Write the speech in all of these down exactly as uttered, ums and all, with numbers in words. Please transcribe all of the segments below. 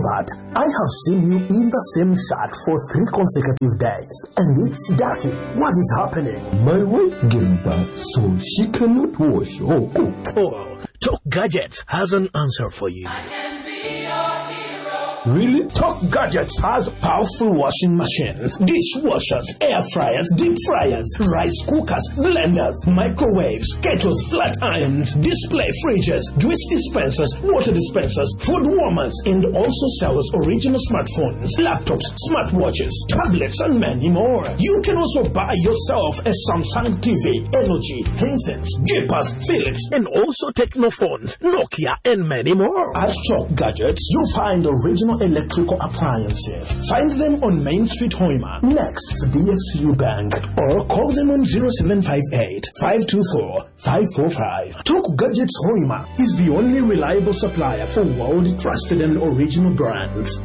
Robert, I have seen you in the same shirt for three consecutive days, and it's dirty. What is happening? My wife gave birth, so she cannot wash or cook. Oh, Talk Gadgets has an answer for you. I can be your hero. Really? Talk Gadgets has powerful washing machines, dishwashers, air fryers, deep fryers, rice cookers, blenders, microwaves, kettles, flat irons, display fridges, juice dispensers, water dispensers, food warmers, and also sells original smartphones, laptops, smartwatches, tablets, and many more. You can also buy yourself a Samsung T V, L G, Hisense, Jeepers, Philips, and also Technophones, Nokia, and many more. At Talk Gadgets, you'll find original electrical appliances. Find them on Main Street, Hoima, next to D F C U Bank, or call them on zero seven five eight, five two four, five four five. Talk Gadgets Hoima is the only reliable supplier for world-trusted and original brands.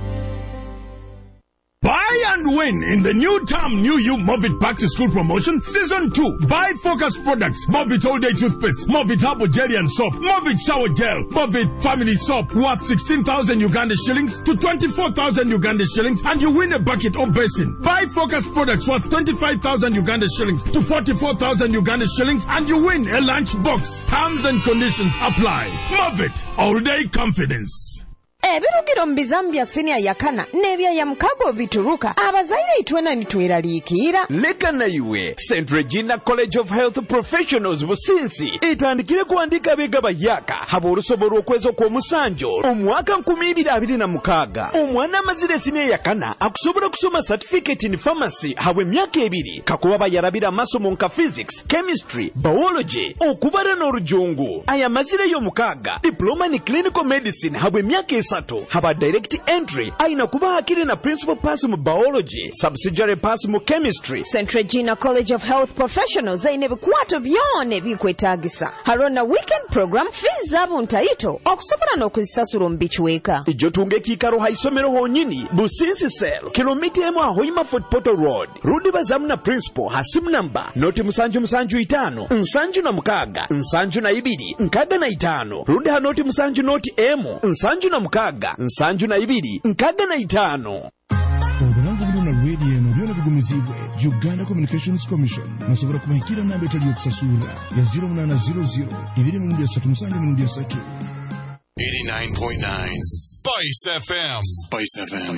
Buy and win in the new term New You Movit Back to School promotion season two. Buy Focus products, Movit All Day Toothpaste, Movit Herbal Jelly and Soap, Movit Shower Gel, Movit Family Soap worth sixteen thousand Uganda shillings to twenty-four thousand Uganda shillings, and you win a bucket or basin. Buy Focus products worth twenty-five thousand Uganda shillings to forty-four thousand Uganda shillings, and you win a lunch box. Terms and conditions apply. Movit All Day Confidence. Ebirugiro mbizambya senior yakana nebya ya mkago bituruka abazaire itwena nitweraliikira leka na iwe Saint Regina College of Health Professionals businsi itandikire kuandika bega bayaka haba urusoboro okwezo kwa musanjo omwaka nkumi ibiri abiri na mukaga omwana amazire senior yakana akusobora kusoma certificate in pharmacy habwe myaka ebiri kakuba bayarabira amasomo nka physics, chemistry, biology okubara n'orujungu aya mazire yo mukaga diploma in clinical medicine habwe myaka Sato, haba direct entry aina kuba akiri na principal pass mu biology, subsidiary pass mu chemistry. Saint Regina College of Health Professionals zaine bikwato byone bikwetagisa harona weekend program fees zabo ntaito okusobola n'okuzisasula mbichweka ijo tunge kikaro haisomero honyini businsi sel kilomita emu ahoima Fort Portal Road rudi bazamu na principal hasimu namba noti musanju musanju itano nsanju na mukaga nsanju na ibiri nkaga na itano rudi hanoti musanju noti emu nsanju na mukaga nsanju na ibiri nkaga na itano. Obulango buli na radio eno byona bigumizibwe Uganda Communications Commission musobora kubahikira namba etali yokusasula ya zero nine zero zero ibiri mu ndia tatu musanju mu ndia tatu. eighty-nine point nine Spice F M. Spice F M.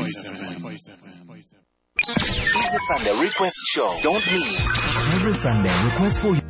Every Sunday request show. Don't miss. Every Sunday request for you.